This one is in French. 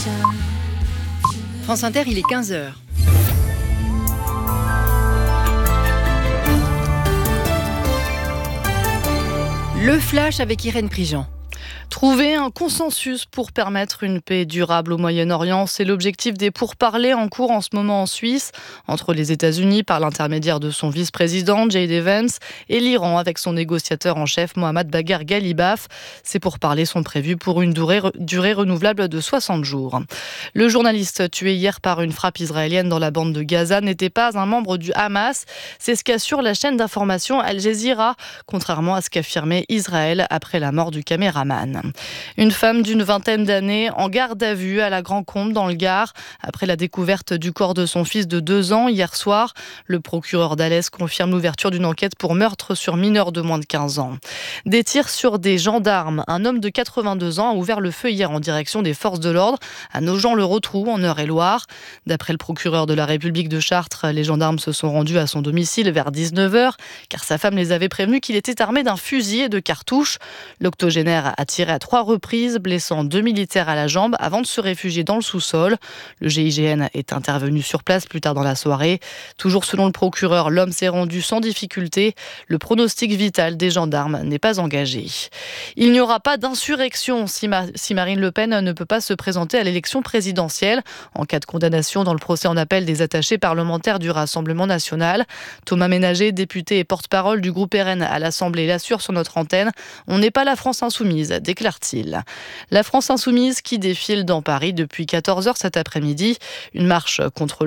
France Inter, il est 15h. Le flash avec Irène Prigent. Trouver un consensus pour permettre une paix durable au Moyen-Orient, c'est l'objectif des pourparlers en cours en ce moment en Suisse, entre les États-Unis par l'intermédiaire de son vice-président J.D. Vance et l'Iran avec son négociateur en chef Mohammad Bagher Ghalibaf. Ces pourparlers sont prévus pour une durée renouvelable de 60 jours. Le journaliste tué hier par une frappe israélienne dans la bande de Gaza n'était pas un membre du Hamas. C'est ce qu'assure la chaîne d'information Al Jazeera, contrairement à ce qu'affirmait Israël après la mort du caméraman. Une femme d'une vingtaine d'années en garde à vue à la Grand-Combe dans le Gard après la découverte du corps de son fils de 2 ans hier soir. Le procureur d'Alès confirme l'ouverture d'une enquête pour meurtre sur mineur de moins de 15 ans. Des tirs sur des gendarmes. Un homme de 82 ans a ouvert le feu hier en direction des forces de l'ordre à Nogent-le-Rotrou en Eure-et-Loir. D'après le procureur de la République de Chartres, les gendarmes se sont rendus à son domicile vers 19h car sa femme les avait prévenus qu'il était armé d'un fusil et de cartouches. L'octogénaire a tiré à 3 reprises, blessant 2 militaires à la jambe avant de se réfugier dans le sous-sol. Le GIGN est intervenu sur place plus tard dans la soirée. Toujours selon le procureur, l'homme s'est rendu sans difficulté. Le pronostic vital des gendarmes n'est pas engagé. Il n'y aura pas d'insurrection si Marine Le Pen ne peut pas se présenter à l'élection présidentielle en cas de condamnation dans le procès en appel des attachés parlementaires du Rassemblement national. Thomas Ménager, député et porte-parole du groupe RN à l'Assemblée, l'assure sur notre antenne. On n'est pas la France insoumise, déclare-t-il. La France insoumise qui défile dans Paris depuis 14h cet après-midi. Une marche contre